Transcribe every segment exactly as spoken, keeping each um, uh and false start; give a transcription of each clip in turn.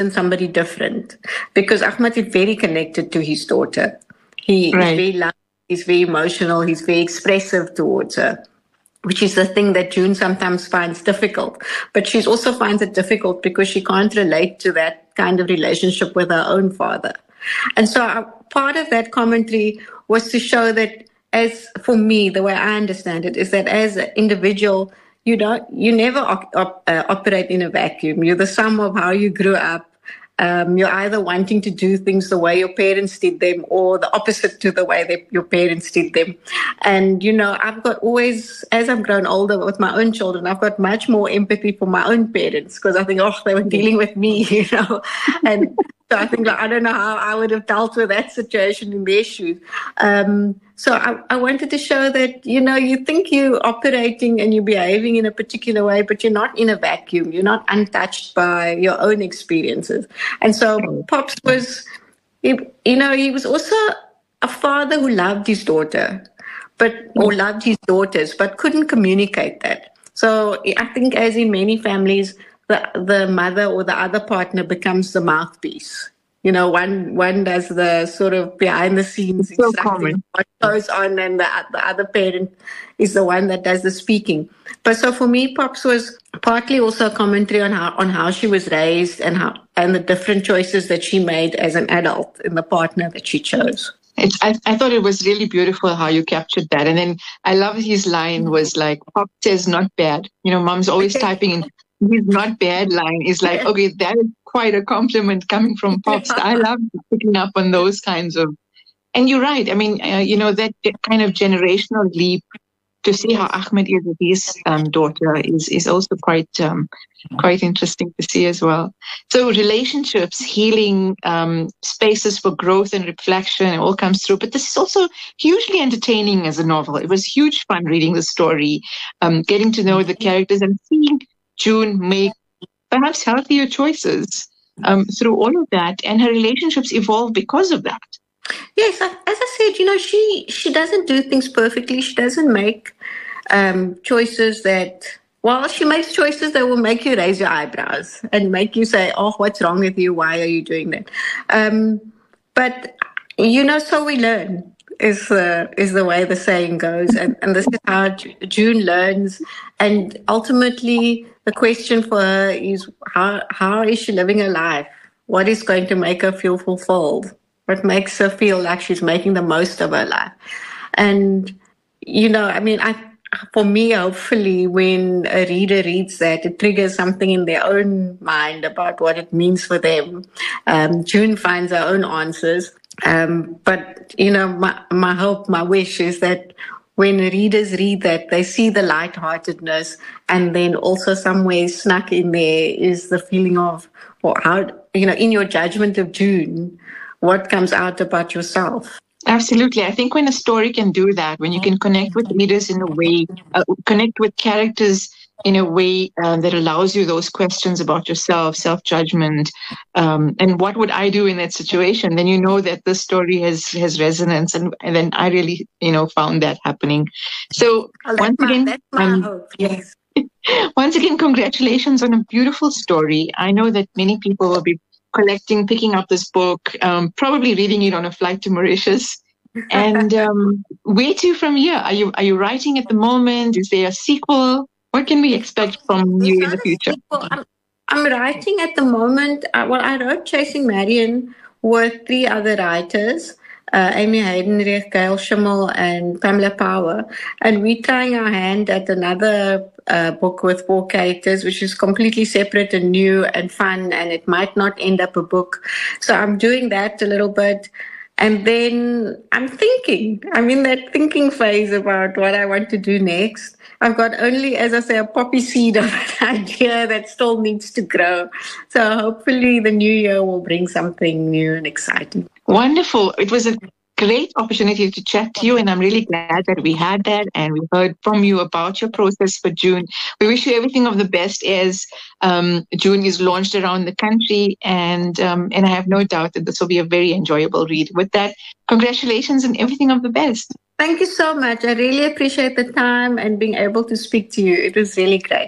chosen somebody different, because Ahmed is very connected to his daughter. He Right. is very loving, he's very emotional, he's very expressive towards her, which is the thing that June sometimes finds difficult. But she also finds it difficult because she can't relate to that kind of relationship with her own father. And so uh, part of that commentary was to show that, as for me, the way I understand it, is that as an individual, you don't, you never op- op- uh, operate in a vacuum. You're the sum of how you grew up. Um, you're either wanting to do things the way your parents did them or the opposite to the way that your parents did them. And, you know, I've got always, as I've grown older with my own children, I've got much more empathy for my own parents, because I think, oh, they were dealing with me, you know. And so I think, like, I don't know how I would have dealt with that situation in their shoes. Um, so I, I wanted to show that, you know, you think you're operating and you're behaving in a particular way, but you're not in a vacuum. You're not untouched by your own experiences. And so Pops was, he, you know, he was also a father who loved his daughter, but or loved his daughters, but couldn't communicate that. So I think, as in many families, the the mother or the other partner becomes the mouthpiece. You know, one one does the sort of behind the scenes So instructing common. what goes on, and the, the other parent is the one that does the speaking. But so for me, Pops was partly also a commentary on how on how she was raised and how and the different choices that she made as an adult in the partner that she chose. It's, I, I thought it was really beautiful how you captured that. And then I love his line was like, Pop says not bad. You know, mom's always typing in his not bad line is like, okay, that is quite a compliment coming from Pops. I love picking up on those kinds of, and you're right. I mean, uh, you know, that kind of generational leap to see how Ahmed is with his um, daughter is, is also quite, um, quite interesting to see as well. So relationships, healing, um, spaces for growth and reflection, it all comes through. But this is also hugely entertaining as a novel. It was huge fun reading the story, um, getting to know the characters and seeing June make perhaps healthier choices um, through all of that. And her relationships evolve because of that. Yes, as I said, you know, she she doesn't do things perfectly. She doesn't make um, choices that, well, she makes choices that will make you raise your eyebrows and make you say, oh, what's wrong with you? Why are you doing that? Um, but, you know, so we learn is, uh, is the way the saying goes. And, and this is how June learns. And ultimately, the question for her is, how how is she living her life? What is going to make her feel fulfilled? What makes her feel like she's making the most of her life? And, you know, I mean, I, for me, hopefully, when a reader reads that, it triggers something in their own mind about what it means for them. Um, June finds her own answers. Um, but, you know, my, my hope, my wish is that when readers read that, they see the lightheartedness, and then also somewhere snuck in there is the feeling of, or how, you know, in your judgment of June, what comes out about yourself. Absolutely. I think when a story can do that, when you can connect with readers in a way, uh, connect with characters in a way uh, that allows you those questions about yourself, self-judgment, um, and what would I do in that situation, then you know that the story has, has resonance. And, and then I really, you know, found that happening. So well, once my, again, that's my um, hope, yes. Once again, congratulations on a beautiful story. I know that many people will be collecting, picking up this book, um, probably reading it on a flight to Mauritius. And um, where to from here? Are you are you writing at the moment? Is there a sequel? What can we expect from you in the future? I'm, I'm writing at the moment. Uh, well, I wrote Chasing Marion with three other writers, uh, Amy Heidenreich, Gail Schimmel, and Pamela Power. And we're trying our hand at another uh, book with four characters, which is completely separate and new and fun, and it might not end up a book. So I'm doing that a little bit. And then I'm thinking, I'm in that thinking phase about what I want to do next. I've got only, as I say, a poppy seed of an idea that still needs to grow. So hopefully the new year will bring something new and exciting. Wonderful. It was a great opportunity to chat to you, and I'm really glad that we had that and we heard from you about your process for June. We wish you everything of the best as um, June is launched around the country, and um, and I have no doubt that this will be a very enjoyable read. With that, congratulations and everything of the best. Thank you so much. I really appreciate the time and being able to speak to you. It was really great.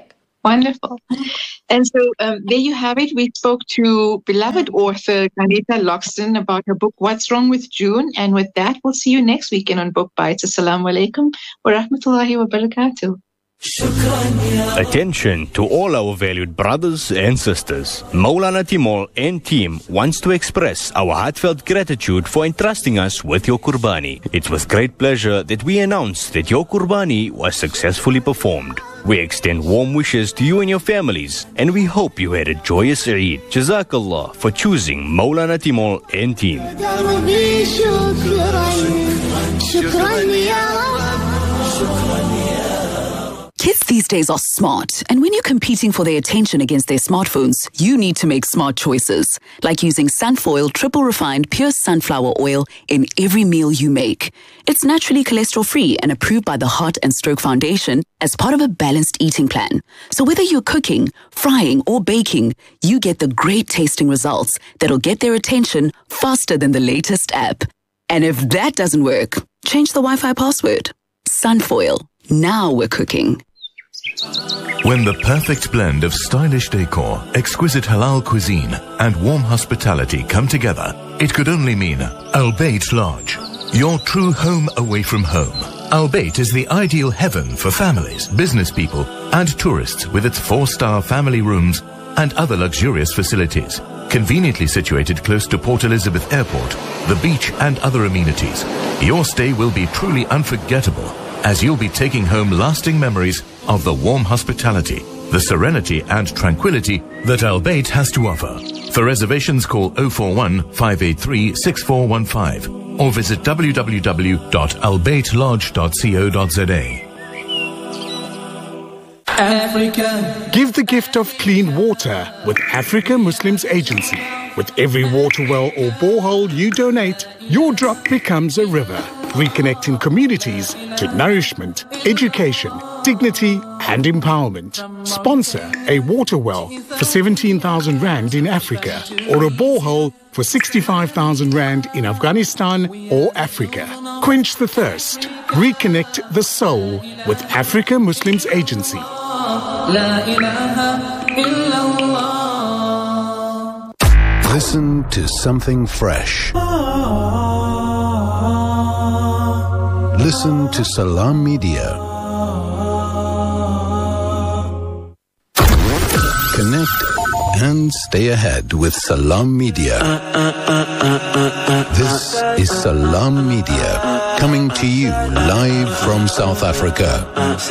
Wonderful. And so um, there you have it. We spoke to beloved author Ghanita Loxton about her book, What's Wrong with June? And with that, we'll see you next weekend on Book Bites. Assalamu alaikum wa rahmatullahi wa barakatuh. Attention to all our valued brothers and sisters. Maulana Timol and team wants to express our heartfelt gratitude for entrusting us with your Qurbani. It's with great pleasure that we announce that your Qurbani was successfully performed. We extend warm wishes to you and your families, and we hope you had a joyous Eid. Jazakallah for choosing Maulana Timol and team. Kids these days are smart, and when you're competing for their attention against their smartphones, you need to make smart choices, like using Sunfoil triple refined pure sunflower oil in every meal you make. It's naturally cholesterol-free and approved by the Heart and Stroke Foundation as part of a balanced eating plan. So whether you're cooking, frying, or baking, you get the great tasting results that'll get their attention faster than the latest app. And if that doesn't work, change the Wi-Fi password. Sunfoil. Now we're cooking. When the perfect blend of stylish decor, exquisite halal cuisine, and warm hospitality come together, it could only mean Al Bayt Lodge, your true home away from home. Al Bayt is the ideal heaven for families, business people, and tourists with its four-star family rooms and other luxurious facilities. Conveniently situated close to Port Elizabeth Airport, the beach, and other amenities, your stay will be truly unforgettable, as you'll be taking home lasting memories of the warm hospitality, the serenity and tranquility that Al Bayt has to offer. For reservations, call oh four one, five eight three, six four one five or visit w w w dot al bayt lodge dot co dot z a. Africa. Give the gift of clean water with Africa Muslims Agency. With every water well or borehole you donate, your drop becomes a river, reconnecting communities to nourishment, education, dignity and empowerment. Sponsor a water well for seventeen thousand rand in Africa or a borehole for sixty-five thousand rand in Afghanistan or Africa. Quench the thirst. Reconnect the soul with Africa Muslims Agency. Listen to something fresh. Listen to Salam Media. Connect and stay ahead with Salam Media. This is Salam Media, coming to you live from South Africa.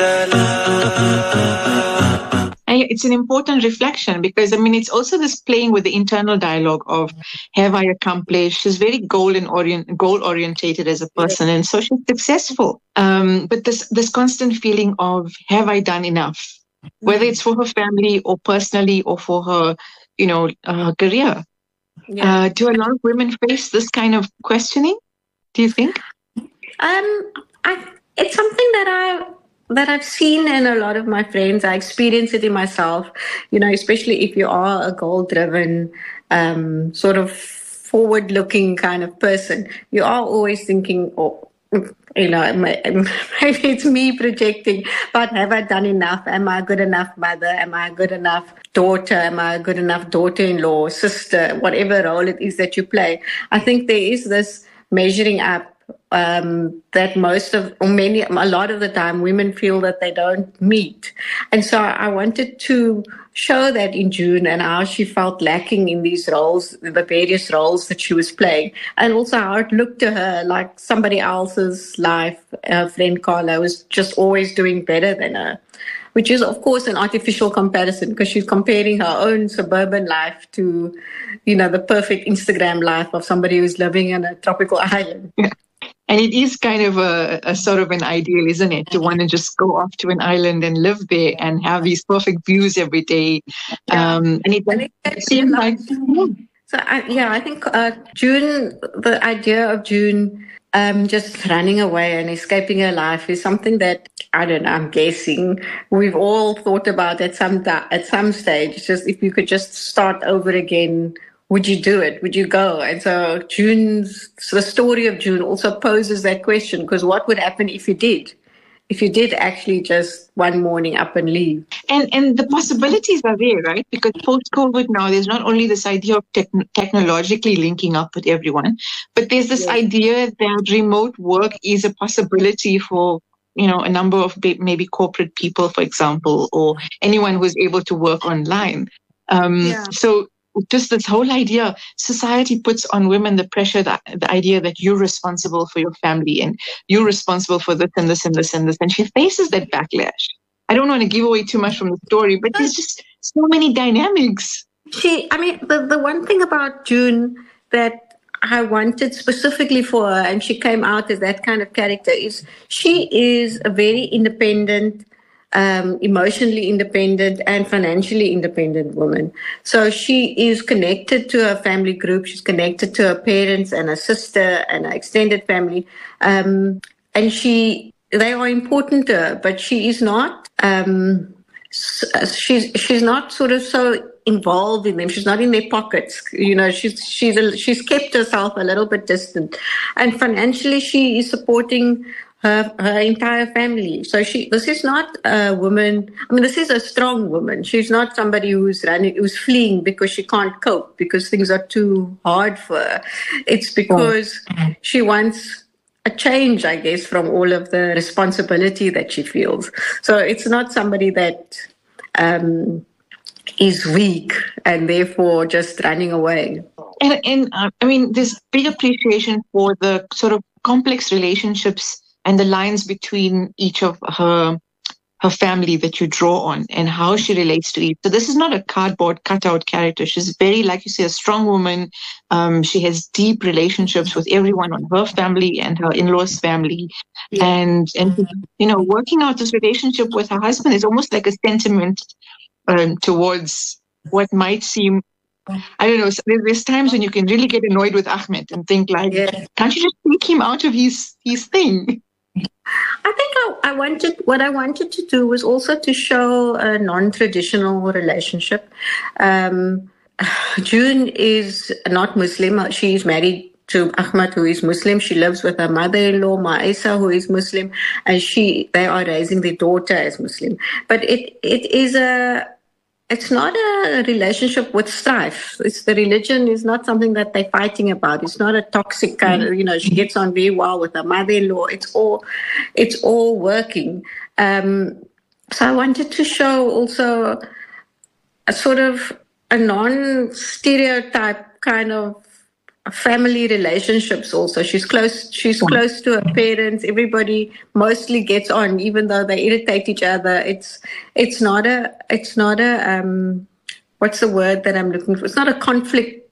It's an important reflection because, I mean, it's also this playing with the internal dialogue of, have I accomplished? She's very goal and orient, goal orientated as a person, and so she's successful. Um, but this this constant feeling of, have I done enough? Whether it's for her family or personally or for her, you know, uh, career. Yeah. Uh, do a lot of women face this kind of questioning? Do you think? Um, I, it's something that I. that I've seen in a lot of my friends. I experience it in myself, you know, especially if you are a goal-driven, um, sort of forward-looking kind of person. You are always thinking, oh, you know, maybe it's me projecting, but have I done enough? Am I a good enough mother? Am I a good enough daughter? Am I a good enough daughter-in-law, sister, whatever role it is that you play? I think there is this measuring up Um, that most of, or many, a lot of the time, women feel that they don't meet. And so I wanted to show that in June and how she felt lacking in these roles, the various roles that she was playing. And also how it looked to her like somebody else's life, her friend Carla, was just always doing better than her. Which is, of course, an artificial comparison because she's comparing her own suburban life to, you know, the perfect Instagram life of somebody who's living in a tropical island. Yeah. And it is kind of a, a sort of an ideal, isn't it? To want to just go off to an island and live there and have these perfect views every day. Yeah. Um, and it, it seems like... So, I, yeah, I think uh, June, the idea of June um, just running away and escaping her life is something that, I don't know, I'm guessing, we've all thought about at some, at some stage. Just if you could just start over again, would you do it? Would you go? And so June's, so the story of June also poses that question, because what would happen if you did? if you did actually just one morning up and leave. And and the possibilities are there, right? Because post-COVID now, there's not only this idea of tech- technologically linking up with everyone, but there's this yes. idea that remote work is a possibility for, you know, a number of maybe corporate people, for example, or anyone who's able to work online. Um, yeah. So just this whole idea, society puts on women the pressure, that the idea that you're responsible for your family and you're responsible for this and this and this and this. And she faces that backlash. I don't want to give away too much from the story, but there's just so many dynamics. She, I mean, the, the one thing about June that I wanted specifically for her, and she came out as that kind of character, is she is a very independent, Um, emotionally independent and financially independent woman. So she is connected to her family group. She's connected to her parents and her sister and her extended family. Um, and she, they are important to her, but she is not, um, she's, she's not sort of so involved in them. She's not in their pockets. You know, she's, she's, a, she's kept herself a little bit distant. And financially, she is supporting Her, her entire family. So she, this is not a woman, I mean, this is a strong woman. She's not somebody who's running, who's fleeing because she can't cope, because things are too hard for her. It's because oh. she wants a change, I guess, from all of the responsibility that she feels. So it's not somebody that um, is weak and therefore just running away. And, and uh, I mean, there's big appreciation for the sort of complex relationships and the lines between each of her her family that you draw on and how she relates to each. So this is not a cardboard cutout character. She's very, like you say, a strong woman. Um, she has deep relationships with everyone on her family and her in-laws' family. Yeah. And, and you know, working out this relationship with her husband is almost like a sentiment um, towards what might seem, I don't know, there's times when you can really get annoyed with Ahmed and think like, yeah. can't you just take him out of his, his thing? I think I, I wanted, what I wanted to do was also to show a non-traditional relationship. Um, June is not Muslim. She is married to Ahmed, who is Muslim. She lives with her mother-in-law, Maisa, who is Muslim, and she, they are raising their daughter as Muslim. But it, it is a, It's not a relationship with strife. It's the religion is not something that they're fighting about. It's not a toxic kind of, you know, she gets on very well with her mother-in-law. It's all, it's all working. Um, so I wanted to show also a sort of a non-stereotype kind of family relationships also. She's close, she's close to her parents. Everybody mostly gets on, even though they irritate each other. It's, it's not a, it's not a, um, what's the word that I'm looking for? It's not a conflict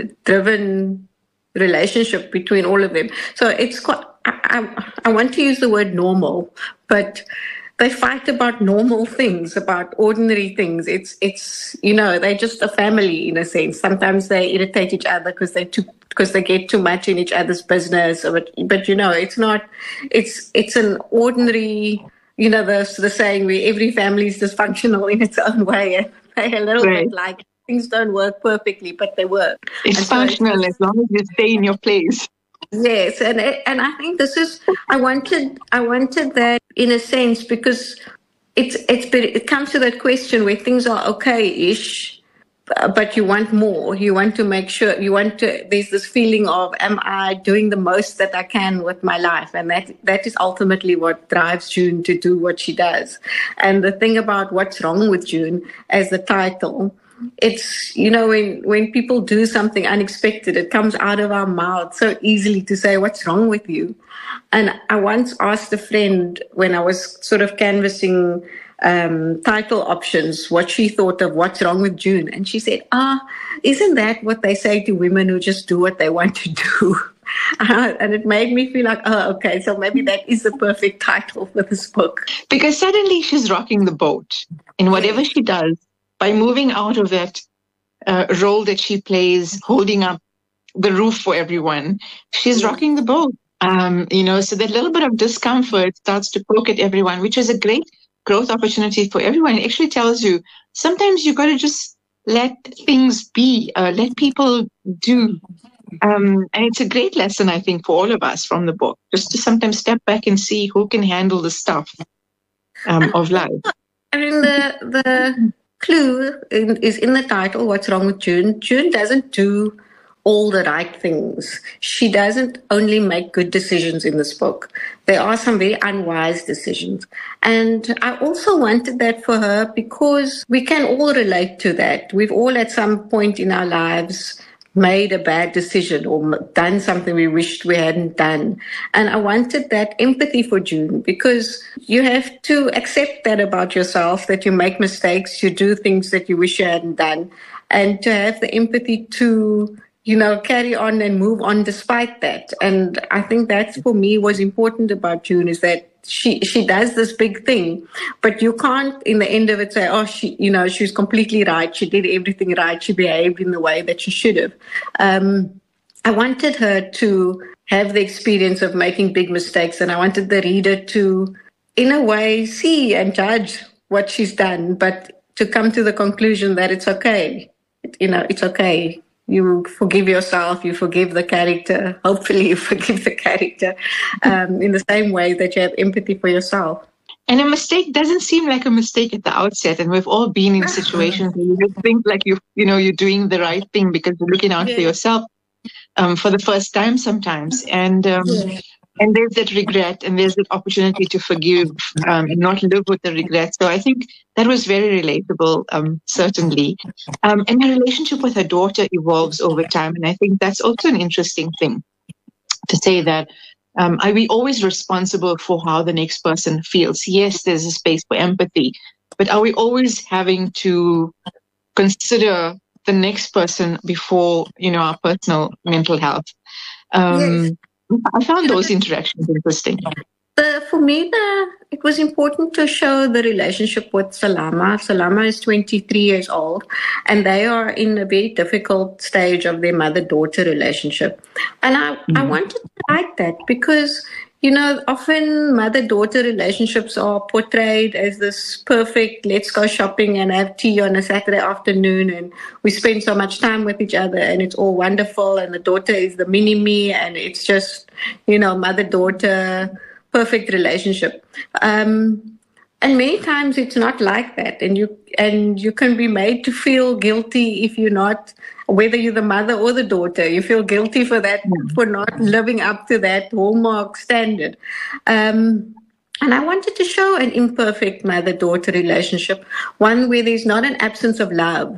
driven relationship between all of them. So it's quite, I, I, I want to use the word normal, but they fight about normal things, about ordinary things. It's, it's, you know, they're just a family in a sense. Sometimes they irritate each other because they too, because they get too much in each other's business. But, but you know, it's not, it's, it's an ordinary, you know, the, the saying where every family is dysfunctional in its own way. And they're a little right. bit like things don't work perfectly, but they work. It's and functional so it's, as long as you stay in your place. Yes, and and I think this is I wanted I wanted that in a sense because it's it's it comes to that question where things are okay-ish, but you want more. You want to make sure you want to. There's this feeling of, am I doing the most that I can with my life? And that that is ultimately what drives June to do what she does. And the thing about What's Wrong with June as the title. It's, you know, when, when people do something unexpected, it comes out of our mouth so easily to say, what's wrong with you? And I once asked a friend when I was sort of canvassing um, title options, what she thought of What's Wrong with June. And she said, ah, isn't that what they say to women who just do what they want to do? And it made me feel like, oh, okay, so maybe that is the perfect title for this book. Because suddenly she's rocking the boat in whatever she does. By moving out of that uh, role that she plays, holding up the roof for everyone, she's rocking the boat. Um, you know, so that little bit of discomfort starts to poke at everyone, which is a great growth opportunity for everyone. It actually tells you sometimes you got to just let things be, uh, let people do. Um, and it's a great lesson, I think, for all of us from the book, just to sometimes step back and see who can handle the stuff um, of life. I mean, the the clue in, is in the title, What's Wrong with June? June doesn't do all the right things. She doesn't only make good decisions in this book. There are some very unwise decisions. And I also wanted that for her because we can all relate to that. We've all at some point in our lives made a bad decision or done something we wished we hadn't done. And I wanted that empathy for June because you have to accept that about yourself, that you make mistakes, you do things that you wish you hadn't done, and to have the empathy to, you know, carry on and move on despite that. And I think that's for me was important about June, is that she she does this big thing, but you can't in the end of it say, oh, she, you know, she's completely right. She did everything right. She behaved in the way that she should have. Um, I wanted her to have the experience of making big mistakes, and I wanted the reader to, in a way, see and judge what she's done, but to come to the conclusion that it's okay. It, you know, it's okay. You forgive yourself, you forgive the character. Hopefully you forgive the character um, in the same way that you have empathy for yourself. And a mistake doesn't seem like a mistake at the outset. And we've all been in situations where you just think like you, you know, you're doing the right thing because you're looking out yeah. for yourself um, for the first time sometimes. And um, yeah. and there's that regret and there's that opportunity to forgive um, and not live with the regret. So I think that was very relatable, um, certainly. Um, and her relationship with her daughter evolves over time. And I think that's also an interesting thing to say that um, are we always responsible for how the next person feels? Yes, there's a space for empathy, but are we always having to consider the next person before, you know, our personal mental health? Um, yes. I found those interactions interesting. Uh, for me, the, it was important to show the relationship with Salama. Salama is twenty-three years old, and they are in a very difficult stage of their mother-daughter relationship. And I, mm-hmm. I wanted to write that because, you know, often mother-daughter relationships are portrayed as this perfect, let's go shopping and have tea on a Saturday afternoon and we spend so much time with each other and it's all wonderful and the daughter is the mini-me and it's just, you know, mother-daughter, perfect relationship. Um, and many times it's not like that. And you, and you can be made to feel guilty if you're not, whether you're the mother or the daughter, you feel guilty for that, for not living up to that hallmark standard. Um, and I wanted to show an imperfect mother-daughter relationship, one where there's not an absence of love,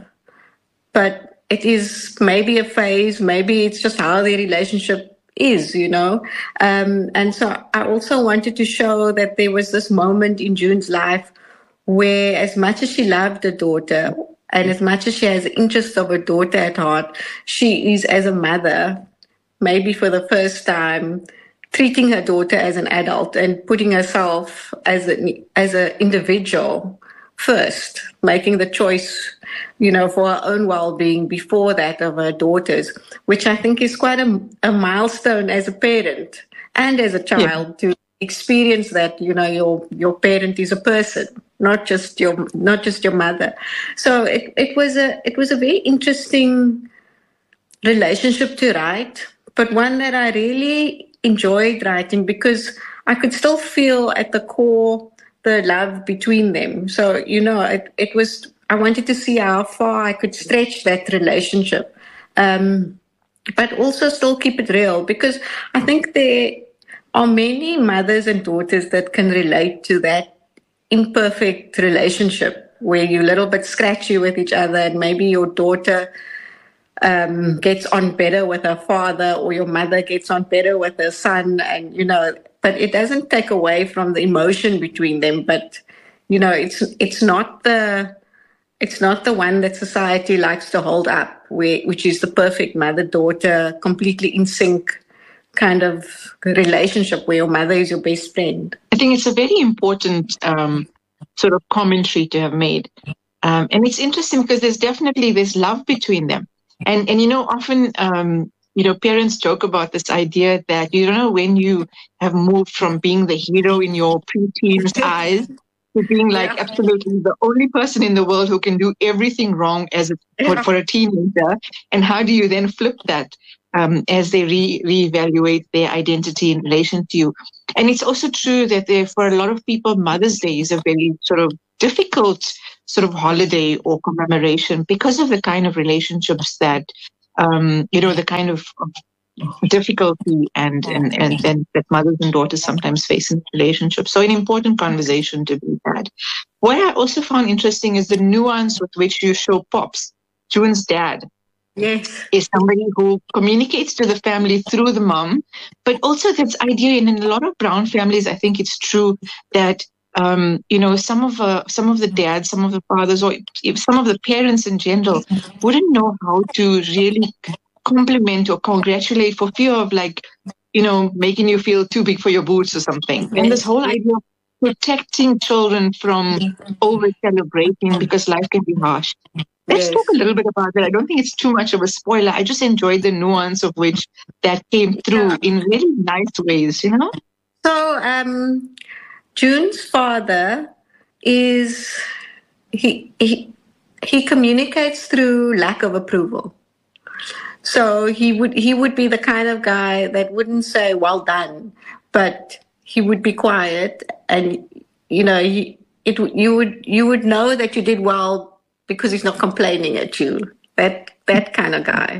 but it is maybe a phase, maybe it's just how their relationship is, you know. Um, and so I also wanted to show that there was this moment in June's life where as much as she loved her daughter, and as much as she has the interests of her daughter at heart, she is, as a mother, maybe for the first time, treating her daughter as an adult and putting herself as an as an individual first, making the choice, you know, for her own well-being before that of her daughter's, which I think is quite a, a milestone as a parent and as a child yeah. to experience that, you know, your your parent is a person. Not just your, not just your mother. So it, it was a, it was a very interesting relationship to write, but one that I really enjoyed writing because I could still feel at the core the love between them. So, you know, it, it was, I wanted to see how far I could stretch that relationship, um, but also still keep it real because I think there are many mothers and daughters that can relate to that imperfect relationship where you're a little bit scratchy with each other and maybe your daughter um, gets on better with her father or your mother gets on better with her son, and, you know, but it doesn't take away from the emotion between them. But, you know, it's it's not the it's not the one that society likes to hold up, where, which is the perfect mother-daughter, completely in sync kind of relationship where your mother is your best friend. I think it's a very important um, sort of commentary to have made. Um, and it's interesting because there's definitely this love between them. And, and you know, often, um, you know, parents joke about this idea that you don't know when you have moved from being the hero in your pre-teen's eyes to being like yeah. absolutely the only person in the world who can do everything wrong as a, for, for a teenager. And how do you then flip that? um, as they re reevaluate their identity in relation to you. And it's also true that there, for a lot of people, Mother's Day is a very sort of difficult sort of holiday or commemoration because of the kind of relationships that, um, you know, the kind of difficulty and, and, and, and that mothers and daughters sometimes face in relationships. So an important conversation to be had. What I also found interesting is the nuance with which you show Pops, June's dad. Yes. Is somebody who communicates to the family through the mom, but also this idea, and in a lot of brown families, I think it's true that, um, you know, some of uh, some of the dads, some of the fathers, or if some of the parents in general wouldn't know how to really compliment or congratulate for fear of, like, you know, making you feel too big for your boots or something. And this whole idea of protecting children from over celebrating because life can be harsh. Let's Yes. talk a little bit about that. I don't think it's too much of a spoiler. I just enjoyed the nuance of which that came through in really nice ways, you know? So, um, June's father is, he, he, he communicates through lack of approval. So he would, he would be the kind of guy that wouldn't say, well done, but he would be quiet and, you know, he, it, you would, you would know that you did well because he's not complaining at you, that that kind of guy.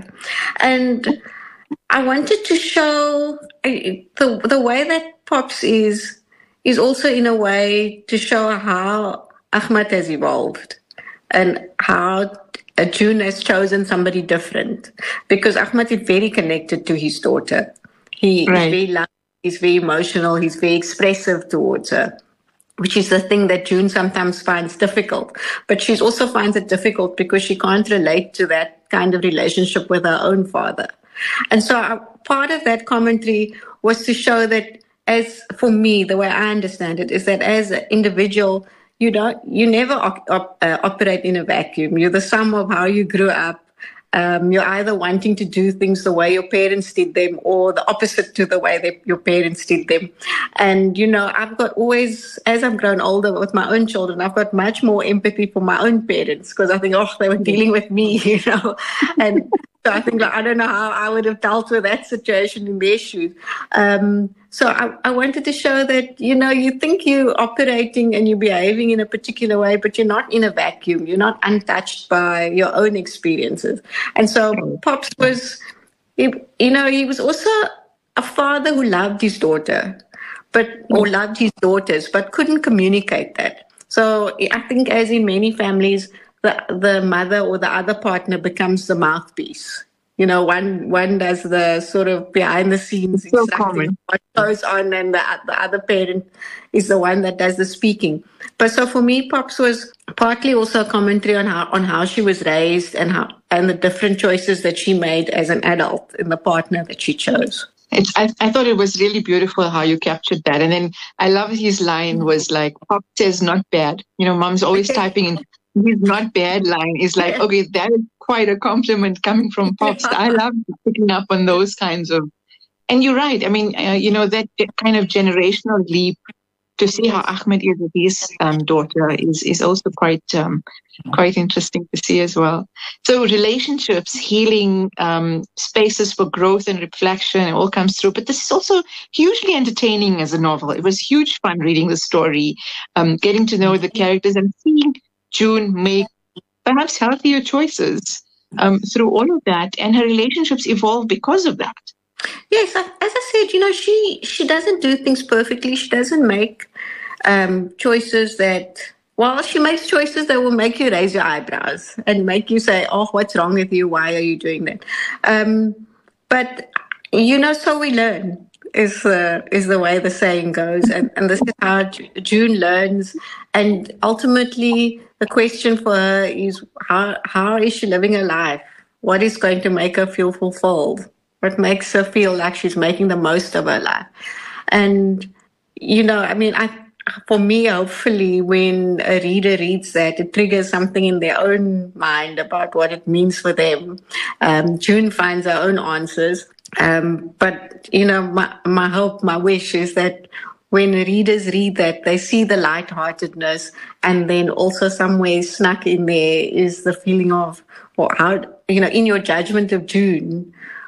And I wanted to show the the way that Pops is, is also in a way to show how Ahmed has evolved and how June has chosen somebody different. Because Ahmed is very connected to his daughter. He Right. is very loving, he's very emotional, he's very expressive towards her, which is the thing that June sometimes finds difficult. But she also finds it difficult because she can't relate to that kind of relationship with her own father. And so uh, part of that commentary was to show that, as for me, the way I understand it, is that as an individual, you don't, you never op- op- uh, operate in a vacuum. You're the sum of how you grew up. Um, you're either wanting to do things the way your parents did them or the opposite to the way that your parents did them. And, you know, I've got always, as I've grown older with my own children, I've got much more empathy for my own parents because I think, oh, they were dealing with me, you know. And so I think, like, I don't know how I would have dealt with that situation in their shoes. Um, so I, I wanted to show that, you know, you think you're operating and you're behaving in a particular way, but you're not in a vacuum. You're not untouched by your own experiences. And so Pops was, he, you know, he was also a father who loved his daughter, but or loved his daughters, but couldn't communicate that. So I think, as in many families, the the mother or the other partner becomes the mouthpiece. You know, one one does the sort of behind the scenes So instructing common. what goes on, and the, the other parent is the one that does the speaking. But so for me, Pops was partly also a commentary on how on how she was raised and how and the different choices that she made as an adult in the partner that she chose. It's, I, I thought it was really beautiful how you captured that. And then I love his line was like, Pop says not bad. You know, mom's always typing in, his not bad line is like, okay, that is quite a compliment coming from Pops. I love picking up on those kinds of, and you're right. I mean, uh, you know, that kind of generational leap to see how Ahmed is with his um, daughter is, is also quite, um, quite interesting to see as well. So relationships, healing, um, spaces for growth and reflection, it all comes through. But this is also hugely entertaining as a novel. It was huge fun reading the story, um, getting to know the characters and seeing June make perhaps healthier choices um, through all of that. And her relationships evolve because of that. Yes, as I said, you know, she she doesn't do things perfectly. She doesn't make um, choices that, well, she makes choices that will make you raise your eyebrows and make you say, oh, what's wrong with you? Why are you doing that? Um, but, you know, so we learn is, uh, is the way the saying goes. And, and this is how June learns. And ultimately, the question for her is, how how is she living her life? What is going to make her feel fulfilled? What makes her feel like she's making the most of her life? And, you know, I mean, I, for me, hopefully, when a reader reads that, it triggers something in their own mind about what it means for them. Um, June finds her own answers. Um, but, you know, my, my hope, my wish is that when readers read that, they see the lightheartedness, and then also somewhere snuck in there is the feeling of, well, how, you know, in your judgment of June,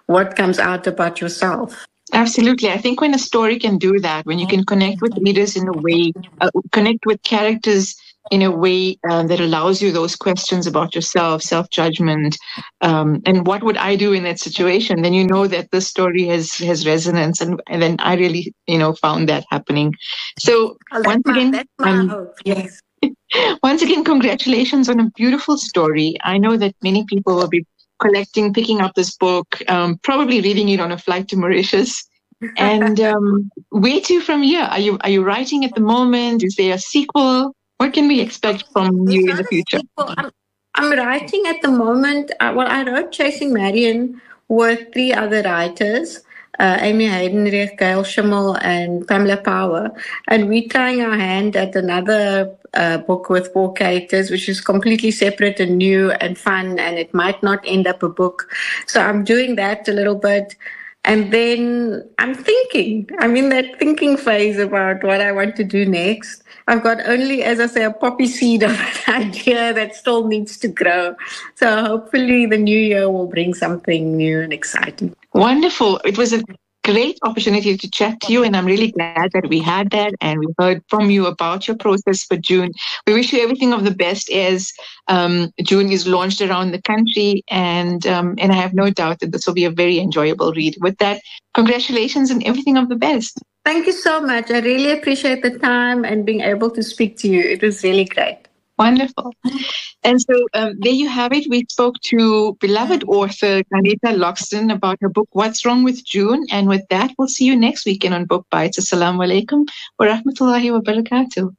what comes out about yourself. Absolutely. I think when a story can do that, when you can connect with readers in a way, uh, connect with characters in a way uh, that allows you those questions about yourself, self-judgment, um, and what would I do in that situation, then you know that this story has, has resonance. And, and then I really, you know, found that happening. So oh, once my, again, that's my um, hope. Yes. Once again, congratulations on a beautiful story. I know that many people will be collecting, picking up this book, um, probably reading it on a flight to Mauritius. And um, where to from here? Are you are you writing at the moment? Is there a sequel? What can we expect from you in the future? I'm, I'm writing at the moment. Uh, well, I wrote Chasing Marion with three other writers, uh, Amy Heidenreich, Gail Schimmel, and Pamela Power. And we're trying our hand at another uh, book with four characters, which is completely separate and new and fun, and it might not end up a book. So I'm doing that a little bit. And then I'm thinking, I'm in that thinking phase about what I want to do next. I've got only, as I say, a poppy seed of an idea that still needs to grow. So hopefully the new year will bring something new and exciting. Wonderful. It was a great opportunity to chat to you, and I'm really glad that we had that and we heard from you about your process for June. We wish you everything of the best as um, June is launched around the country, and um, and I have no doubt that this will be a very enjoyable read. With that, congratulations and everything of the best. Thank you so much. I really appreciate the time and being able to speak to you. It was really great. Wonderful. And so um, there you have it. We spoke to beloved author Anita Loxton about her book, What's Wrong with June? And with that, we'll see you next weekend on Book Bites. Assalamu alaikum wa rahmatullahi wa barakatuh.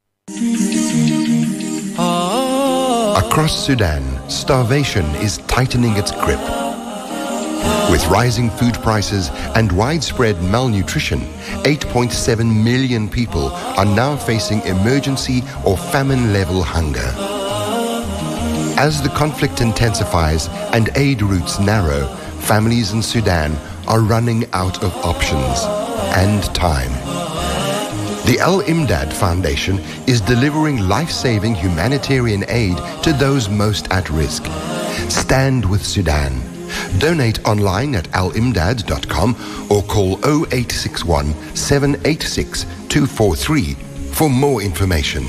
Across Sudan, starvation is tightening its grip. With rising food prices and widespread malnutrition, eight point seven million people are now facing emergency or famine-level hunger. As the conflict intensifies and aid routes narrow, families in Sudan are running out of options and time. The Al-Imdad Foundation is delivering life-saving humanitarian aid to those most at risk. Stand with Sudan. Donate online at al imdad dot com or call oh eight six one, seven eight six, two four three for more information.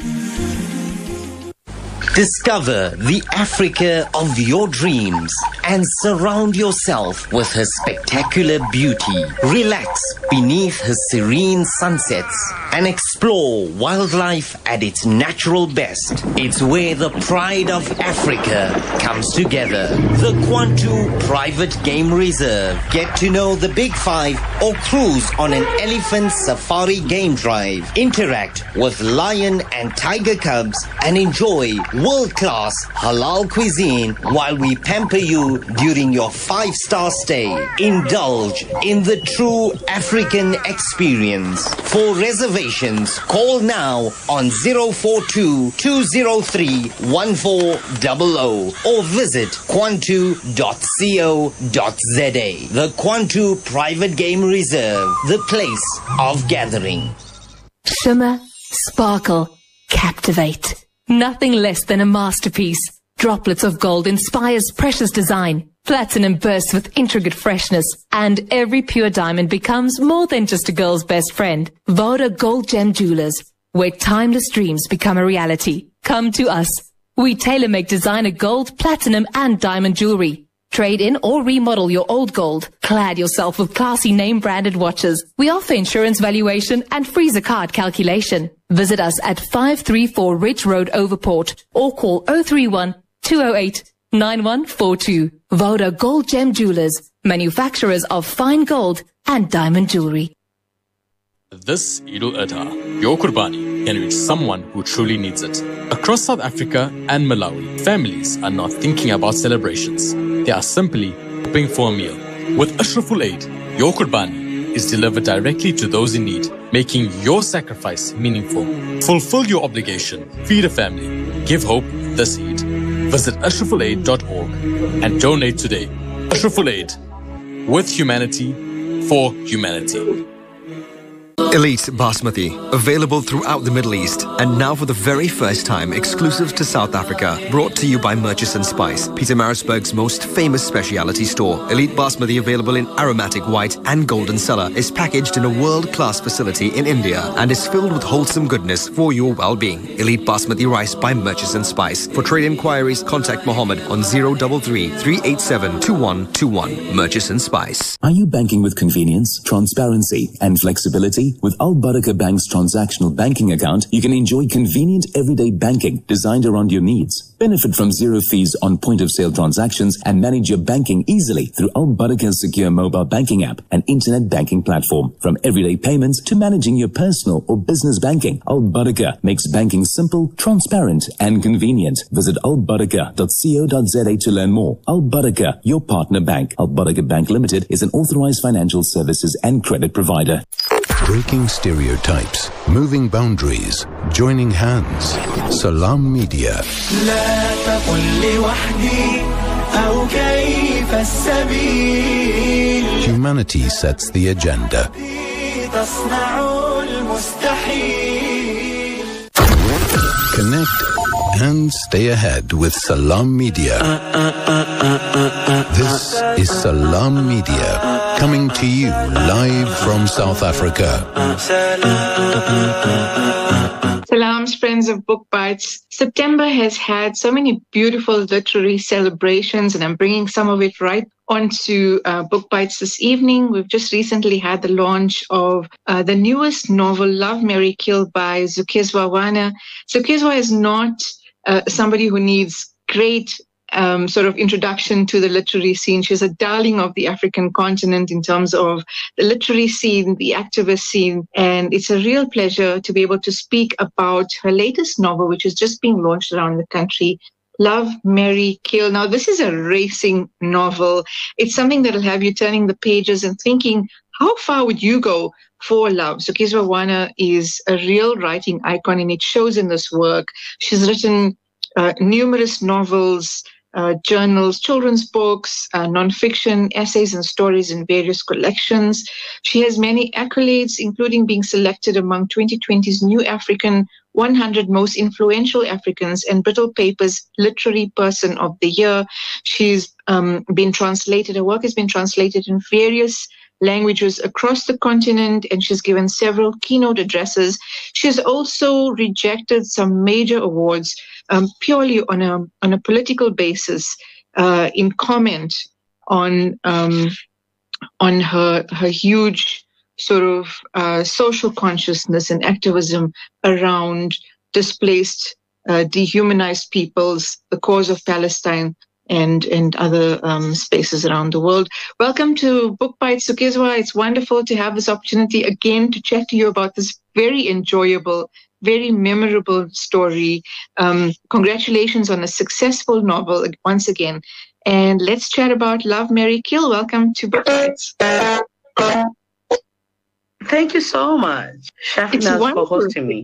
Discover the Africa of your dreams and surround yourself with her spectacular beauty. Relax beneath her serene sunsets and explore wildlife at its natural best. It's where the pride of Africa comes together. The Kwantu Private Game Reserve. Get to know the Big Five or cruise on an elephant safari game drive. Interact with lion and tiger cubs and enjoy world-class halal cuisine while we pamper you during your five-star stay. Indulge in the true African experience. For reservations, call now on zero four two, two zero three, one four zero zero or visit kwantu dot co dot za. The Kwantu Private Game Reserve, the place of gathering. Shimmer, sparkle, captivate. Nothing less than a masterpiece. Droplets of gold inspires precious design. Platinum bursts with intricate freshness. And every pure diamond becomes more than just a girl's best friend. Voda Gold Gem Jewelers, where timeless dreams become a reality. Come to us. We tailor-make designer gold, platinum, and diamond jewelry. Trade in or remodel your old gold. Clad yourself with classy name-branded watches. We offer insurance valuation and freezer card calculation. Visit us at five three four Ridge Road, Overport, or call oh three one, two oh eight, nine one four two. Voda Gold Gem Jewelers, manufacturers of fine gold and diamond jewelry. This Eid al-Adha, your Qurbani can reach someone who truly needs it. Across South Africa and Malawi, families are not thinking about celebrations. They are simply hoping for a meal. With Ashraful Aid, your Qurbani is delivered directly to those in need, making your sacrifice meaningful. Fulfill your obligation, feed a family, give hope this Eid. Visit ashraful aid dot org and donate today. Ashraful Aid, with humanity, for humanity. Elite Basmati, available throughout the Middle East, and now for the very first time exclusive to South Africa, brought to you by Murchison Spice, Pietermaritzburg's most famous specialty store. Elite Basmati, available in aromatic white and golden cellar, is packaged in a world-class facility in India and is filled with wholesome goodness for your well-being. Elite Basmati rice by Murchison Spice. For trade inquiries, contact Mohammed on zero three three, three eight seven, two one two one. Murchison Spice. Are you banking with convenience, transparency, and flexibility? With Al Barakah Bank's transactional banking account, you can enjoy convenient everyday banking designed around your needs. Benefit from zero fees on point-of-sale transactions and manage your banking easily through Al Barakah's secure mobile banking app and internet banking platform. From everyday payments to managing your personal or business banking, Al Barakah makes banking simple, transparent, and convenient. Visit al barakah dot co dot za to learn more. Al Barakah, your partner bank. Al Barakah Bank Limited is an authorized financial services and credit provider. Breaking stereotypes, moving boundaries, joining hands. Salam Media. Humanity sets the agenda. Connect and stay ahead with Salam Media. This is Salam Media, coming to you live from South Africa. Salam's friends of Book Bites. September has had so many beautiful literary celebrations, and I'm bringing some of it right onto uh, Book Bites this evening. We've just recently had the launch of uh, the newest novel, Love, Marry, Kill by Zukezwa Wana. Zukezwa is not uh, somebody who needs great Um, sort of introduction to the literary scene. She's a darling of the African continent in terms of the literary scene, the activist scene, and it's a real pleasure to be able to speak about her latest novel, which is just being launched around the country, Love, Marry, Kill. Now, this is a racing novel. It's something that'll have you turning the pages and thinking, how far would you go for love? So Zukezwa Wana is a real writing icon, and it shows in this work. She's written uh, numerous novels, Uh, journals, children's books, uh, nonfiction, essays and stories in various collections. She has many accolades, including being selected among twenty twenty's New African one hundred Most Influential Africans and Brittle Paper's Literary Person of the Year. She's um, been translated, her work has been translated in various languages across the continent, and she's given several keynote addresses. She's also rejected some major awards um, purely on a on a political basis uh, in comment on um, on her her huge sort of uh, social consciousness and activism around displaced, uh, dehumanized peoples, the cause of Palestine, and and other um, spaces around the world. Welcome to Book Bites, Zukezwa. It's wonderful to have this opportunity again to chat to you about this very enjoyable, very memorable story. Um, congratulations on a successful novel once again. And let's chat about Love, Marry, Kill. Welcome to Book Bites. Thank you so much, Shafnaz, for hosting me.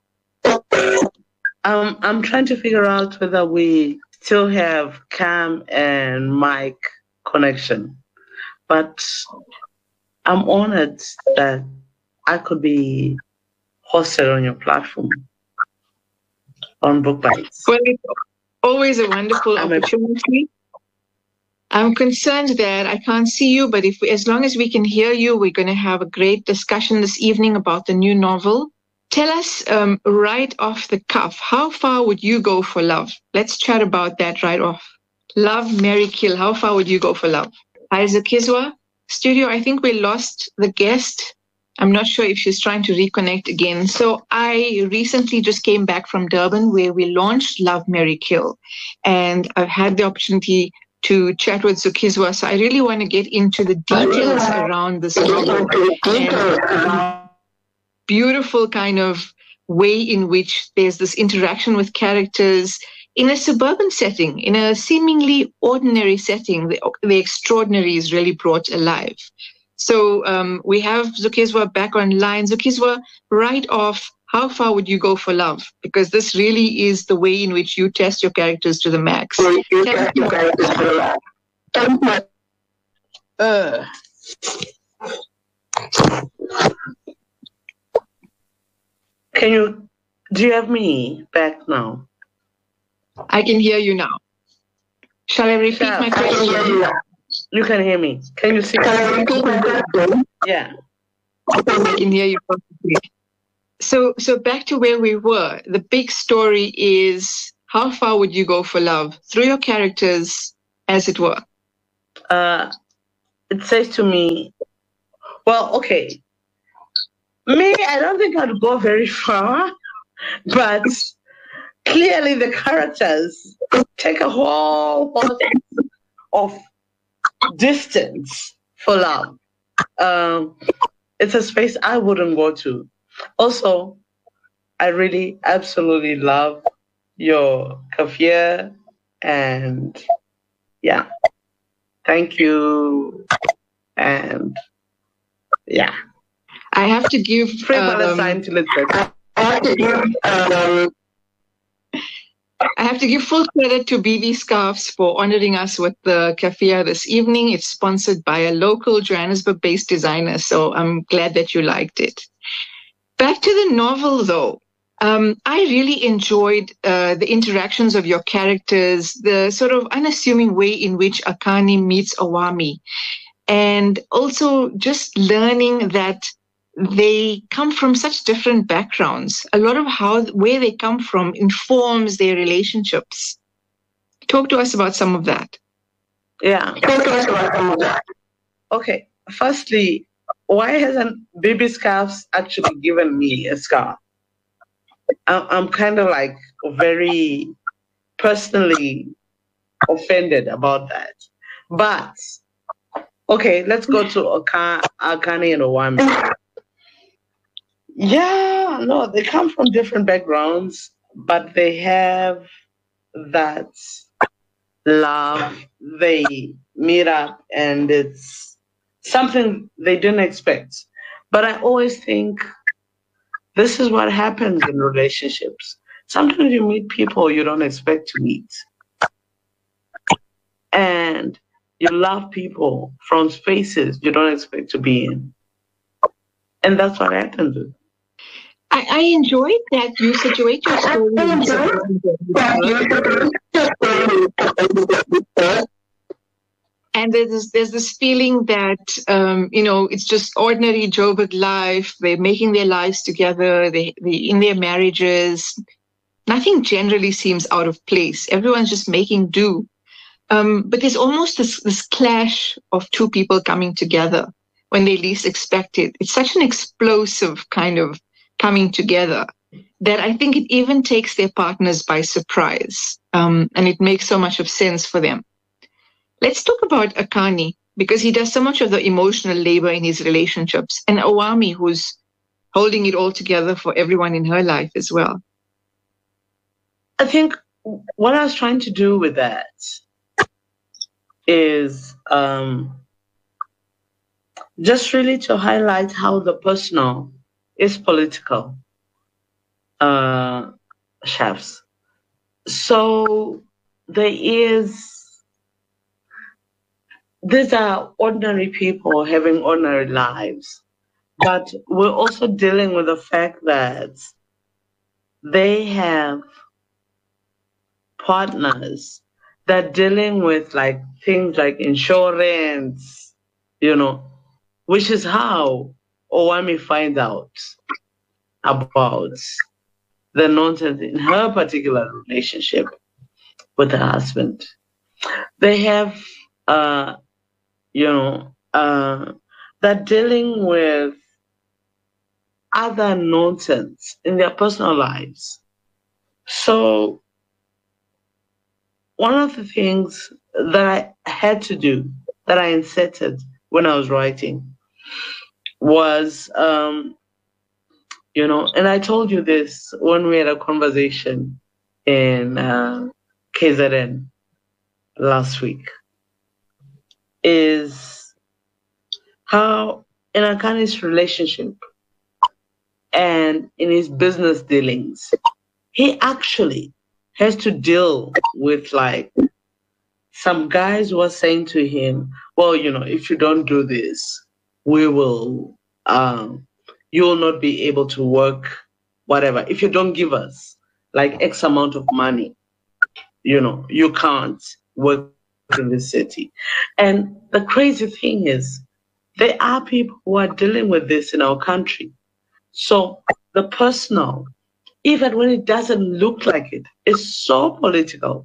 Um, I'm trying to figure out whether we still have cam and mic connection, but I'm honored that I could be hosted on your platform on Book Bites. Well, it's always a wonderful I'm opportunity. A- I'm concerned that I can't see you, but if we, as long as we can hear you, we're going to have a great discussion this evening about the new novel. Tell us um, right off the cuff, how far would you go for love? Let's chat about that right off. Love, Marry, Kill. How far would you go for love? Hi, Zukezwa. Studio, I think we lost the guest. I'm not sure if she's trying to reconnect again. So I recently just came back from Durban, where we launched Love, Marry, Kill. And I've had the opportunity to chat with Zukezwa. So I really want to get into the details around this novel. And beautiful kind of way in which there's this interaction with characters in a suburban setting, in a seemingly ordinary setting. The, the extraordinary is really brought alive. So um, we have Zukezwa back online. Zukezwa, right off, how far would you go for love? Because this really is the way in which you test your characters to the max. Uh, Can you, do you have me back now? I can hear you now. Shall I repeat Shall, my question? You can hear me. Can you see? Can I repeat my question? Yeah. I can hear you perfectly. So, so back to where we were. The big story is, how far would you go for love through your characters, as it were? Uh, it says to me, well, okay. Me, I don't think I'd go very far, but clearly the characters take a whole lot of distance for love. Um, it's a space I wouldn't go to. Also, I really absolutely love your kafir, and yeah, thank you, and yeah. I have to give free Palestine to Lisbeth. I have to give um, I have to give full credit to B B Scarves for honoring us with the kafia this evening. It's sponsored by a local Johannesburg-based designer, so I'm glad that you liked it. Back to the novel, though. Um, I really enjoyed uh, the interactions of your characters, the sort of unassuming way in which Akani meets Awami, and also just learning that they come from such different backgrounds. A lot of how where they come from informs their relationships. Talk to us about some of that. Yeah. Talk to us about some of that. Okay. Firstly, why hasn't B B Scarves actually given me a scarf? I'm kind of like very personally offended about that. But, okay, let's go to Akani and Awami. Yeah, no, they come from different backgrounds, but they have that love. They meet up, and it's something they didn't expect. But I always think this is what happens in relationships. Sometimes you meet people you don't expect to meet. And you love people from spaces you don't expect to be in. And that's what happens. I, I enjoyed that you situate your story. And there's there's this feeling that um, you know, it's just ordinary Joburg life. They're making their lives together. They they in their marriages. Nothing generally seems out of place. Everyone's just making do. Um, but there's almost this this clash of two people coming together when they least expect it. It's such an explosive kind of coming together that I think it even takes their partners by surprise. Um, and it makes so much of sense for them. Let's talk about Akani, because he does so much of the emotional labor in his relationships, and Awami, who's holding it all together for everyone in her life as well. I think what I was trying to do with that is um, just really to highlight how the personal is political, uh, chefs. So there is, these are ordinary people having ordinary lives, but we're also dealing with the fact that they have partners that are dealing with like things like insurance, you know, which is how Awami finds out about the nonsense in her particular relationship with her husband. They have, uh, you know, uh, they're dealing with other nonsense in their personal lives. So one of the things that I had to do, that I inserted when I was writing, was, um, you know, and I told you this when we had a conversation in uh, K Z N last week, is how in Akani's relationship and in his business dealings, he actually has to deal with like some guys were saying to him, well, you know, if you don't do this, we will, um, you will not be able to work whatever. If you don't give us like X amount of money, you know, you can't work in the city. And the crazy thing is, there are people who are dealing with this in our country. So the personal, even when it doesn't look like it, is so political.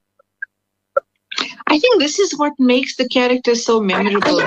I think this is what makes the character so memorable.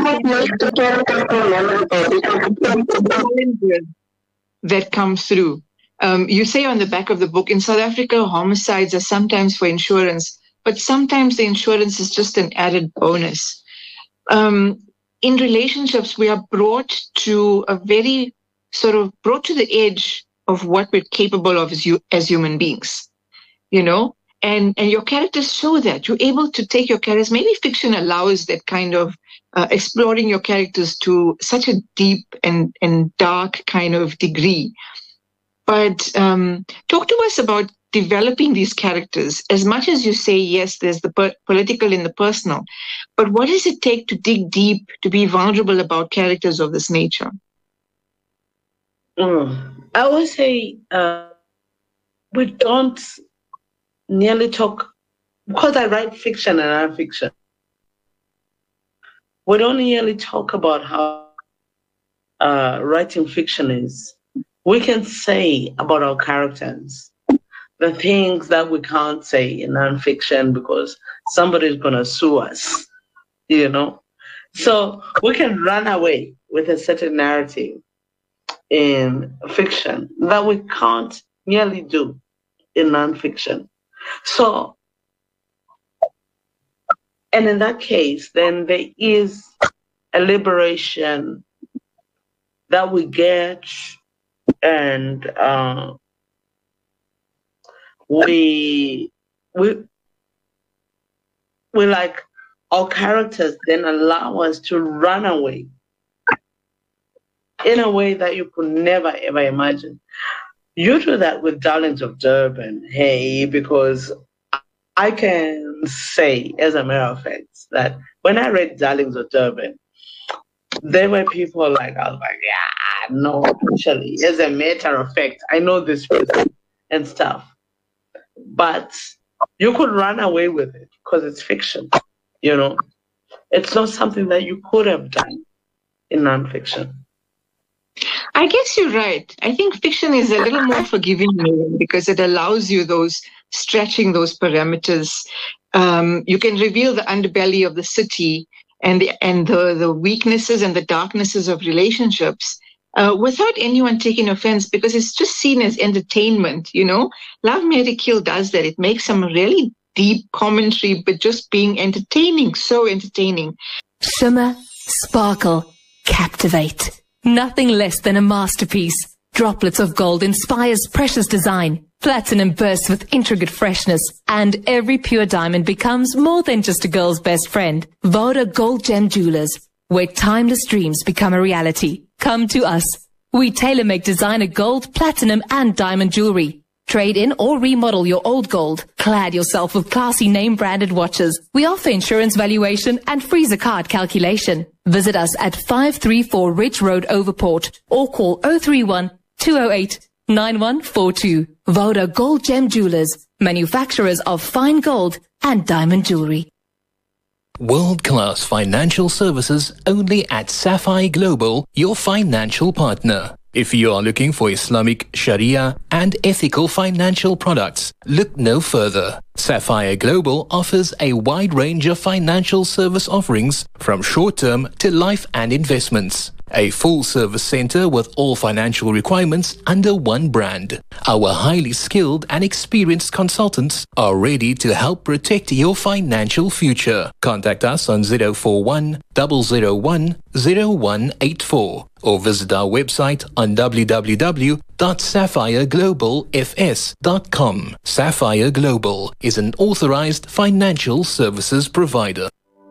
That comes through. Um, you say on the back of the book, in South Africa, homicides are sometimes for insurance, but sometimes the insurance is just an added bonus. Um, in relationships, we are brought to a very sort of brought to the edge of what we're capable of as, you, as human beings, you know? And and your characters show that. You're able to take your characters. Maybe fiction allows that kind of uh, exploring your characters to such a deep and, and dark kind of degree. But um, talk to us about developing these characters. As much as you say, yes, there's the per- political and the personal, but what does it take to dig deep, to be vulnerable about characters of this nature? Mm. I would say uh, we don't nearly talk, because I write fiction and non-fiction, we don't nearly talk about how uh, writing fiction is. We can say about our characters the things that we can't say in non-fiction because somebody's going to sue us, you know? So we can run away with a certain narrative in fiction that we can't nearly do in non-fiction. So, and in that case, then there is a liberation that we get, and uh, we we we like our characters then allow us to run away in a way that you could never ever imagine. You do that with Darlings of Durban, hey, because I can say, as a matter of fact, that when I read Darlings of Durban, there were people like, I was like, yeah, no, actually, as a matter of fact, I know this person and stuff. But you could run away with it because it's fiction, you know. It's not something that you could have done in nonfiction. I guess you're right. I think fiction is a little more forgiving because it allows you those stretching those parameters. Um, you can reveal the underbelly of the city and the, and the, the weaknesses and the darknesses of relationships uh, without anyone taking offense, because it's just seen as entertainment. You know, Love, Marry, Kill does that. It makes some really deep commentary, but just being entertaining, so entertaining. Shimmer, sparkle, captivate. Nothing less than a masterpiece. Droplets of gold inspires precious design. Platinum bursts with intricate freshness. And every pure diamond becomes more than just a girl's best friend. Voda Gold Gem Jewelers, where timeless dreams become a reality. Come to us. We tailor-make designer gold, platinum, and diamond jewelry. Trade in or remodel your old gold. Clad yourself with classy name-branded watches. We offer insurance valuation and freezer card calculation. Visit us at five three four Ridge Road, Overport, or call oh three one, two oh eight, nine one four two. Voda Gold Gem Jewelers, manufacturers of fine gold and diamond jewelry. World-class financial services only at Sapphire Global, your financial partner. If you are looking for Islamic, Sharia, and ethical financial products, look no further. Sapphire Global offers a wide range of financial service offerings from short-term to life and investments. A full-service center with all financial requirements under one brand. Our highly skilled and experienced consultants are ready to help protect your financial future. Contact us on zero four one, zero zero one, zero one eight four or visit our website on w w w dot sapphire global f s dot com. Sapphire Global is an authorized financial services provider.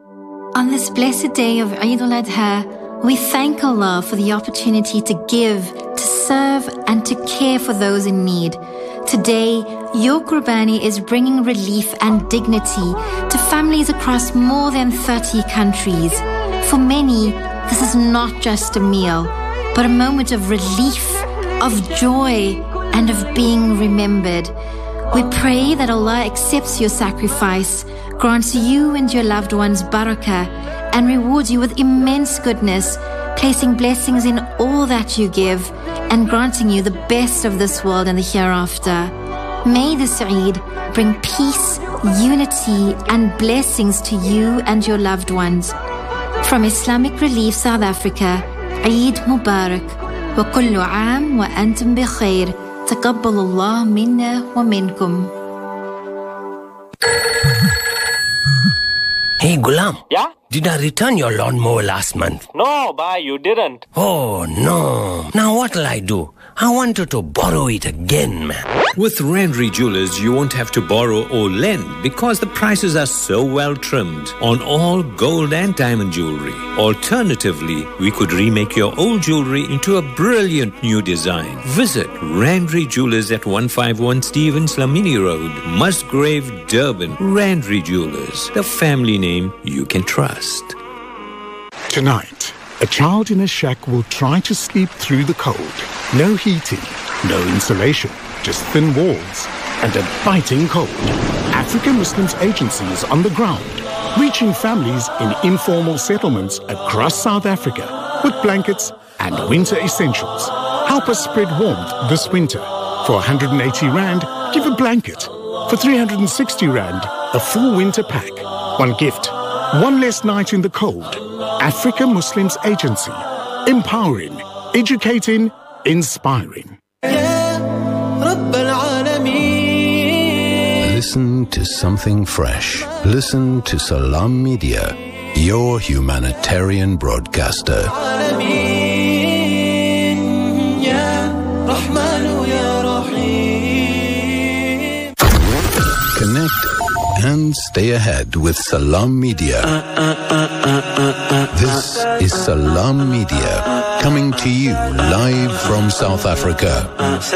On this blessed day of Eid al-Adha, we thank Allah for the opportunity to give, to serve, and to care for those in need. Today, your Qurbani is bringing relief and dignity to families across more than thirty countries. For many, this is not just a meal, but a moment of relief, of joy, and of being remembered. We pray that Allah accepts your sacrifice, grants you and your loved ones barakah, and rewards you with immense goodness, placing blessings in all that you give, and granting you the best of this world and the hereafter. May this Eid bring peace, unity, and blessings to you and your loved ones. From Islamic Relief South Africa, Eid Mubarak, wa kullu aam wa antum bi khair. تقبل الله منا ومنكم. Hey Gulam. Yeah? Did I return your lawnmower last month? No, bye, you didn't. Oh no. Now what'll I do? I wanted to borrow it again, man. With Randry Jewelers, you won't have to borrow or lend because the prices are so well trimmed on all gold and diamond jewelry. Alternatively, we could remake your old jewelry into a brilliant new design. Visit Randry Jewelers at one fifty-one Stevens Lamini Road, Musgrave, Durban. Randry Jewelers, the family name you can trust. Tonight, a child in a shack will try to sleep through the cold. No heating, no insulation, just thin walls and a biting cold. African Muslims Agency is on the ground, reaching families in informal settlements across South Africa with blankets and winter essentials. Help us spread warmth this winter. For one hundred eighty rand, give a blanket. For three hundred sixty rand, a full winter pack. One gift, one less night in the cold. Africa Muslims Agency. Empowering, educating, inspiring. Listen to something fresh. Listen to Salam Media, your humanitarian broadcaster. Connect and stay ahead with Salam Media. This is Salam Media, coming to you live from South Africa.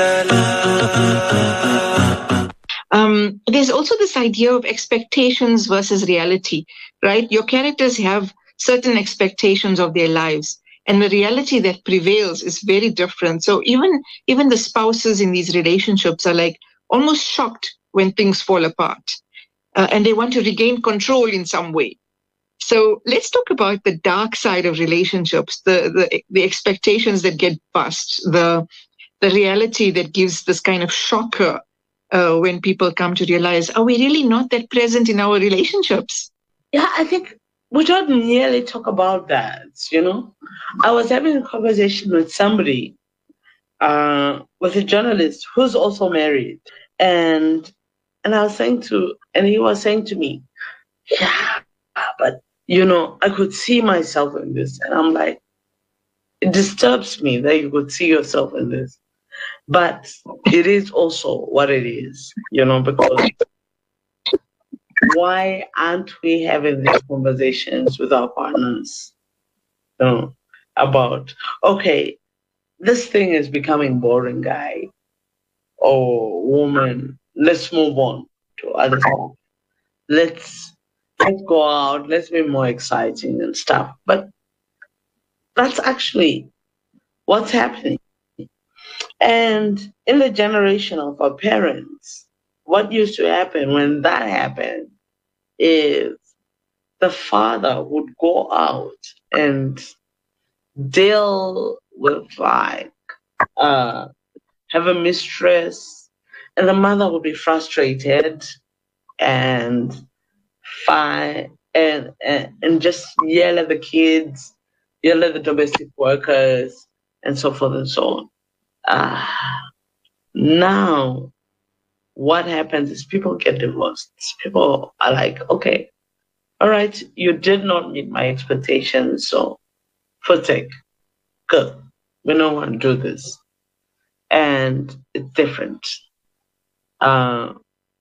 Um, there's also this idea of expectations versus reality, right? Your characters have certain expectations of their lives, and the reality that prevails is very different. So even, even the spouses in these relationships are like almost shocked when things fall apart, uh, and they want to regain control in some way. So let's talk about the dark side of relationships, the, the, the expectations that get bust, the, the reality that gives this kind of shocker uh, when people come to realize, are we really not that present in our relationships? Yeah, I think we don't nearly talk about that, you know. I was having a conversation with somebody, uh, with a journalist who's also married. And and I was saying to, and he was saying to me, yeah, but, you know, I could see myself in this. And I'm like, it disturbs me that you could see yourself in this. But it is also what it is, you know, because why aren't we having these conversations with our partners, you know, about, okay, this thing is becoming boring, guy or woman, let's move on to other stuff. Let's, let's go out, let's be more exciting and stuff. But that's actually what's happening. And in the generation of our parents, what used to happen when that happened is the father would go out and deal with, like, uh, have a mistress, and the mother would be frustrated and fight and, and, and just yell at the kids, yell at the domestic workers, and so forth and so on. Uh, now, what happens is people get divorced. People are like, okay, all right, you did not meet my expectations, so for take, good. We don't want to do this. And it's different. Uh,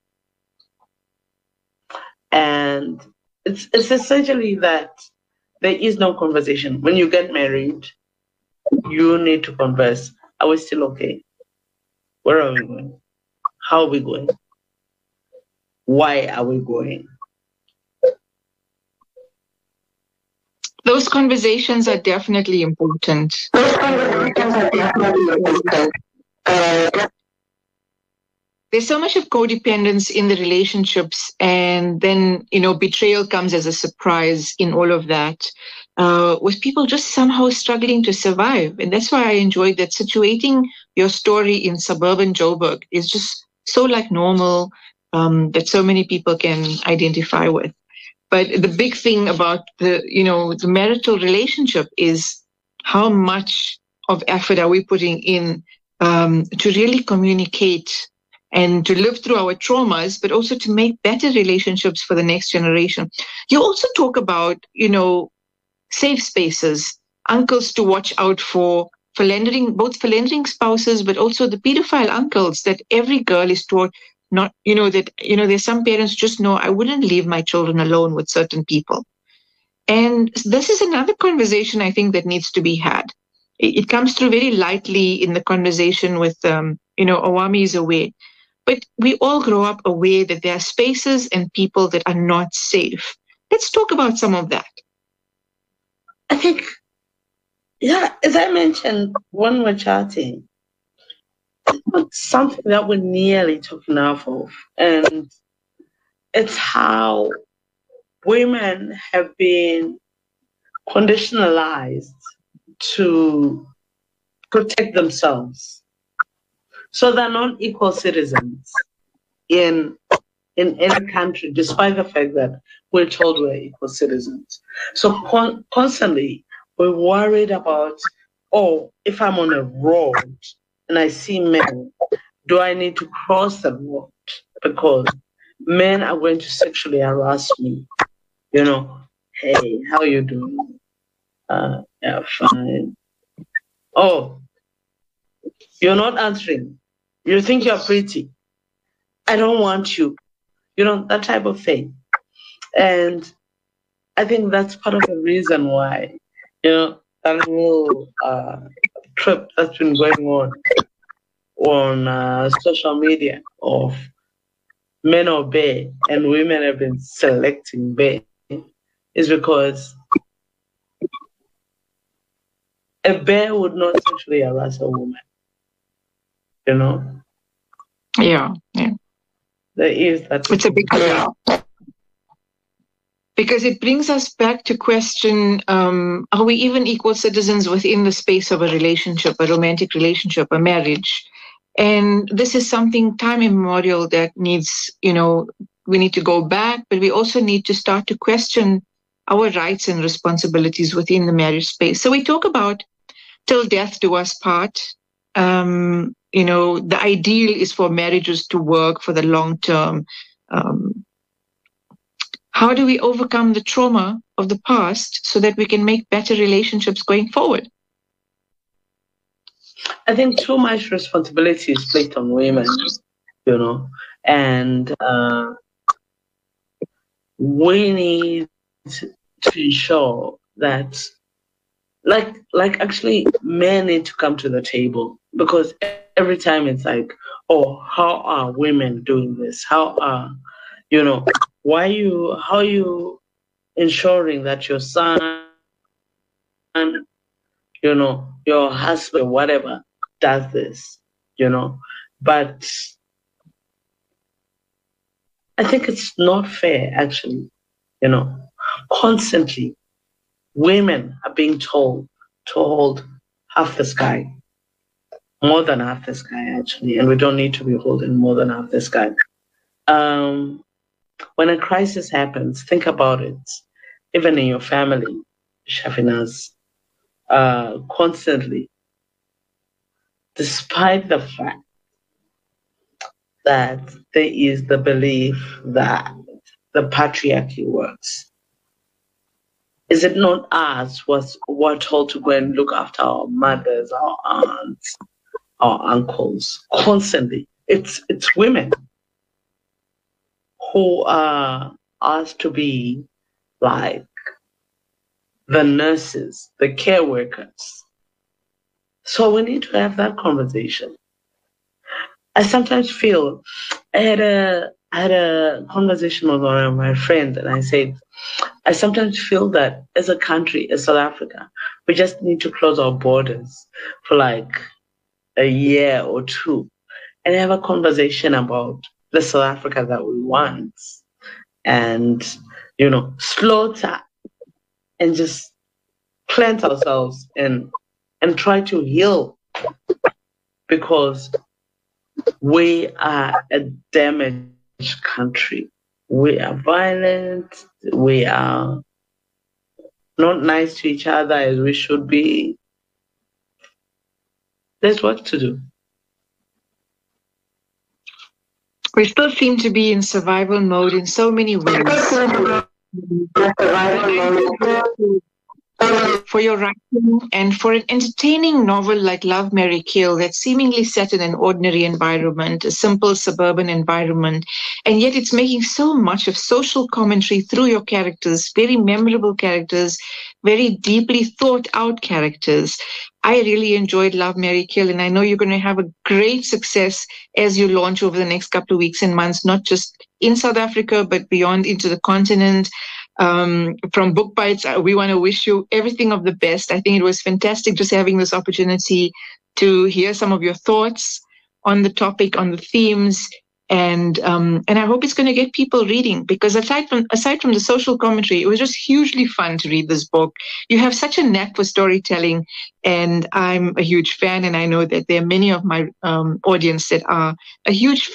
and it's it's essentially that there is no conversation. When you get married, you need to converse. Are we still okay? Where are we going? How are we going? Why are we going? Those conversations are definitely important. Those conversations are definitely important. There's so much of codependence in the relationships, and then, you know, betrayal comes as a surprise in all of that, uh, with people just somehow struggling to survive. And that's why I enjoyed that situating your story in suburban Joburg is just so like normal, um, that so many people can identify with. But the big thing about the, you know, the marital relationship is how much of effort are we putting in um, to really communicate and to live through our traumas, but also to make better relationships for the next generation. You also talk about, you know, safe spaces, uncles to watch out for, philandering, both philandering spouses, but also the pedophile uncles that every girl is taught not, you know, that, you know, there's some parents just know, I wouldn't leave my children alone with certain people. And this is another conversation I think that needs to be had. It, it comes through very lightly in the conversation with, um, you know, Awami is away. But we all grow up aware that there are spaces and people that are not safe. Let's talk about some of that. I think, yeah, as I mentioned when we're chatting, it's something that we're nearly talking enough of. And it's how women have been conditionalized to protect themselves. So they're not equal citizens in in any country, despite the fact that we're told we're equal citizens. So con- constantly we're worried about, oh, if I'm on a road and I see men, do I need to cross the road? Because men are going to sexually harass me. You know, hey, how you doing? Uh, yeah, fine. Oh, you're not answering. You think you're pretty. I don't want you. You know, that type of thing. And I think that's part of the reason why, you know, that whole uh, trip that's been going on on uh, social media of men obey and women have been selecting bear is because a bear would not sexually harass a woman. You know? Yeah, yeah. There is that. It's a big deal. Because it brings us back to question, um, are we even equal citizens within the space of a relationship, a romantic relationship, a marriage? And this is something time immemorial that needs, you know, we need to go back, but we also need to start to question our rights and responsibilities within the marriage space. So we talk about till death do us part. Um, you know, the ideal is for marriages to work for the long term. Um, how do we overcome the trauma of the past so that we can make better relationships going forward? I think too much responsibility is placed on women, you know, and uh, we need to ensure that, like, like actually men need to come to the table, because every time it's like, oh, how are women doing this? How are, you know, why you, how are you ensuring that your son, you know, your husband, whatever, does this, you know? But I think it's not fair, actually, you know. Constantly, women are being told to hold half the sky, more than half the sky, actually, and we don't need to be holding more than half the sky. Um, when a crisis happens, think about it, even in your family, Shafinas, uh, constantly, despite the fact that there is the belief that the patriarchy works, is it not us was were told to go and look after our mothers, our aunts, our uncles constantly? It's it's women who are asked to be like the nurses, the care workers. So we need to have that conversation. I sometimes feel, I had a I had a conversation with one of my friends, and I said, I sometimes feel that as a country, as South Africa, we just need to close our borders for like a year or two and have a conversation about the South Africa that we want and, you know, slaughter and just plant ourselves and and try to heal, because we are a damaged country. We are violent. We are not nice to each other as we should be. There's work to do. We still seem to be in survival mode in so many ways. For your writing and for an entertaining novel like Love, Marry, Kill that's seemingly set in an ordinary environment, a simple suburban environment, and yet it's making so much of social commentary through your characters, very memorable characters, very deeply thought out characters. I really enjoyed Love, Marry, Kill, and I know you're going to have a great success as you launch over the next couple of weeks and months, not just in South Africa, but beyond into the continent. Um, from Book Bites, we want to wish you everything of the best. I think it was fantastic just having this opportunity to hear some of your thoughts on the topic, on the themes, and um, and I hope it's going to get people reading, because aside from aside from the social commentary, it was just hugely fun to read this book. You have such a knack for storytelling, and I'm a huge fan, and I know that there are many of my um, audience that are a huge